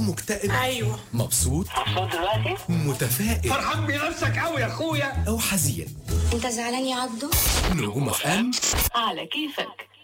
مكتئب؟ ايوه. مبسوط؟ مبسوط دلوقتي؟ متفائل؟ فرحان بنفسك قوي يا اخويا. أو حزين؟ انت زعلان يا عبدو؟ نجوم اف ام على كيفك.